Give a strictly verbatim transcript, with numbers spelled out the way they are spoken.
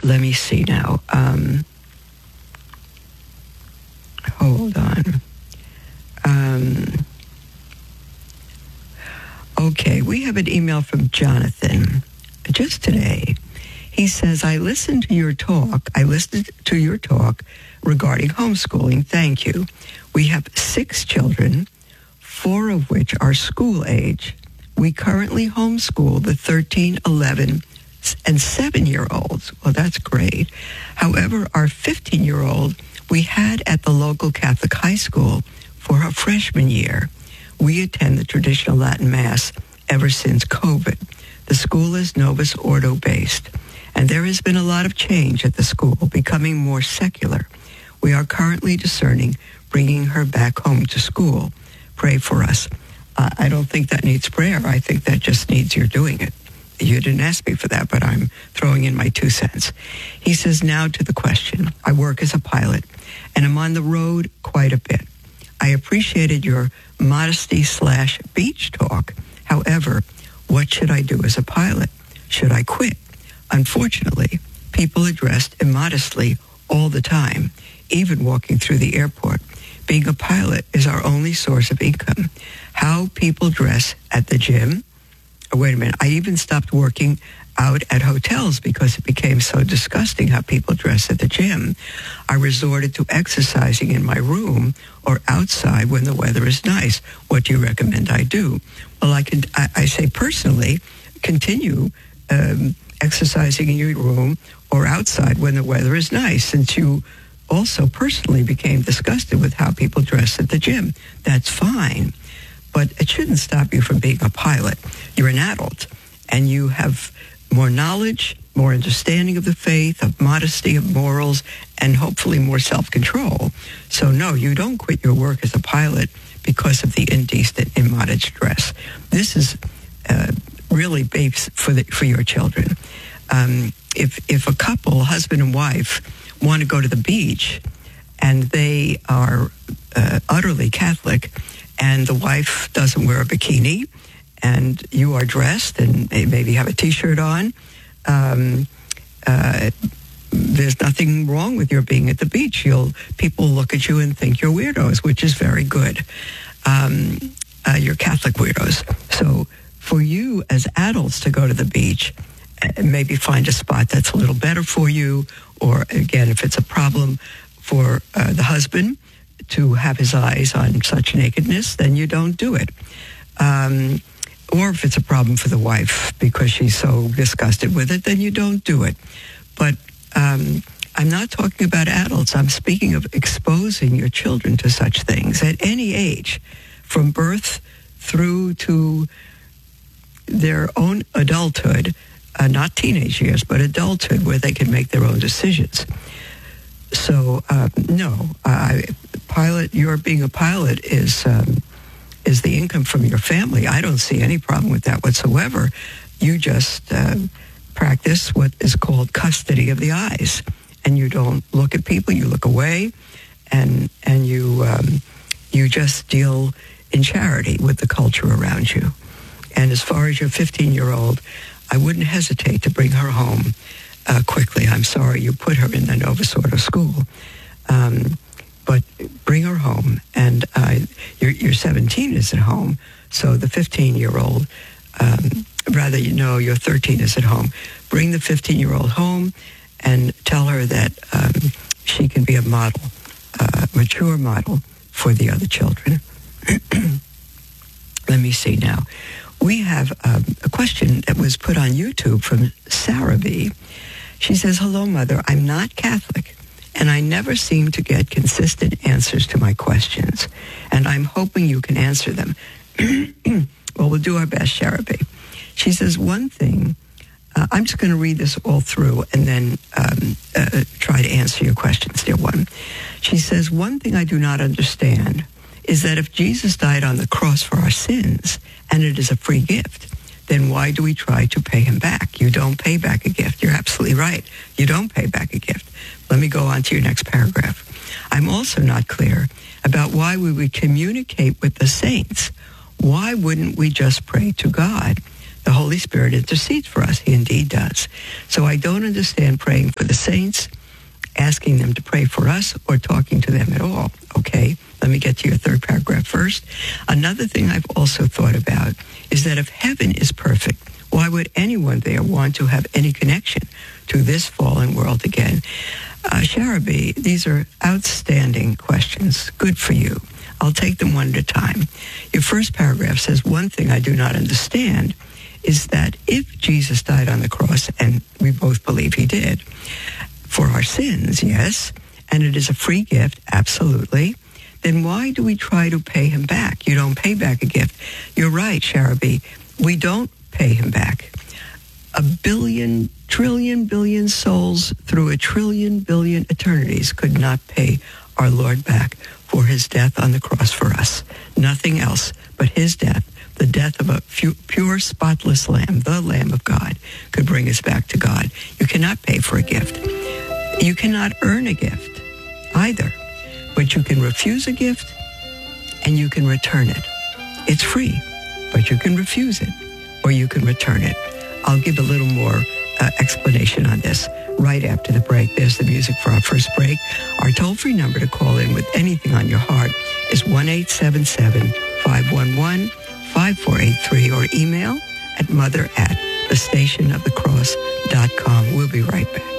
let me see now. Um, hold on. Um, okay, we have an email from Jonathan just today. He says, I listened to your talk. I listened to your talk regarding homeschooling. Thank you. We have six children, four of which are school age. We currently homeschool the thirteen, eleven, and seven-year-olds. Well, that's great. However, our fifteen-year-old we had at the local Catholic high school for her freshman year. We attend the traditional Latin Mass ever since COVID. The school is Novus Ordo based, and there has been a lot of change at the school, becoming more secular. We are currently discerning bringing her back home to school. Pray for us. Uh, I don't think that needs prayer. I think that just needs your doing it. You didn't ask me for that, but I'm throwing in my two cents. He says, now to the question. I work as a pilot, and I'm on the road quite a bit. I appreciated your modesty slash beach talk. However, what should I do as a pilot? Should I quit? Unfortunately, people are dressed immodestly all the time, even walking through the airport. Being a pilot is our only source of income. How people dress at the gym. Oh, wait a minute. I even stopped working out at hotels because it became so disgusting how people dress at the gym. I resorted to exercising in my room or outside when the weather is nice. What do you recommend I do? Well, I can. I, I say personally, continue um, exercising in your room or outside when the weather is nice, since you also personally became disgusted with how people dress at the gym. That's fine, but it shouldn't stop you from being a pilot. You're an adult, and you have more knowledge, more understanding of the faith, of modesty, of morals, and hopefully more self-control. So no, you don't quit your work as a pilot because of the indecent, immodest dress. This is uh, really babes for the, for your children. Um, if if a couple, husband and wife, want to go to the beach, and they are uh, utterly Catholic, and the wife doesn't wear a bikini, and you are dressed and maybe have a T-shirt on, um, uh, there's nothing wrong with your being at the beach. You'll people look at you and think you're weirdos, which is very good. Um, uh, you're Catholic weirdos. So for you as adults to go to the beach, maybe find a spot that's a little better for you, or again, if it's a problem for uh, the husband to have his eyes on such nakedness, then you don't do it. Um, or if it's a problem for the wife because she's so disgusted with it, then you don't do it. But um, I'm not talking about adults. I'm speaking of exposing your children to such things at any age, from birth through to their own adulthood. Uh, not teenage years, but adulthood, where they can make their own decisions. So, um, no, I, pilot. Your being a pilot is um, is the income from your family. I don't see any problem with that whatsoever. You just uh, practice what is called custody of the eyes, and you don't look at people. You look away, and and you um, you just deal in charity with the culture around you. And as far as your fifteen-year-old. I wouldn't hesitate to bring her home uh, quickly. I'm sorry you put her in the Novus Ordo school. Um, but bring her home. And uh, your, your seventeen is at home, so the fifteen-year-old, um, rather, you know, your thirteen is at home. Bring the fifteen-year-old home and tell her that um, she can be a model, uh, mature model for the other children. Let me see now. We have um, a question that was put on YouTube from Sarah B. She says, hello, Mother. I'm not Catholic, and I never seem to get consistent answers to my questions, and I'm hoping you can answer them. Well, we'll do our best, Sarah B. She says, one thing, uh, I'm just going to read this all through and then um, uh, try to answer your questions, dear one. She says, one thing I do not understand is that if Jesus died on the cross for our sins, and it is a free gift, then why do we try to pay him back? You don't pay back a gift. You're absolutely right. You don't pay back a gift. Let me go on to your next paragraph. I'm also not clear about why we would communicate with the saints. Why wouldn't we just pray to God? The Holy Spirit intercedes for us. He indeed does. So I don't understand praying for the saints, asking them to pray for us, or talking to them at all. Okay, let me get to your third paragraph first. Another thing I've also thought about is that if heaven is perfect, why would anyone there want to have any connection to this fallen world again? Uh, Sharabi, these are outstanding questions. Good for you. I'll take them one at a time. Your first paragraph says, one thing I do not understand is that if Jesus died on the cross, and we both believe he did, for our sins, yes, and it is a free gift, absolutely, then why do we try to pay him back? You don't pay back a gift. You're right, Sharabi. We don't pay him back. A billion, trillion, billion souls through a trillion, billion eternities could not pay our Lord back for his death on the cross for us. Nothing else but his death, the death of a pure, spotless lamb, the Lamb of God, could bring us back to God. You cannot pay for a gift. You cannot earn a gift either, but you can refuse a gift and you can return it. It's free, but you can refuse it or you can return it. I'll give a little more uh, explanation on this right after the break. There's the music for our first break. Our toll-free number to call in with anything on your heart is one eight seven seven, five one one, five four eight three or email at mother at the station of the cross dot com. We'll be right back.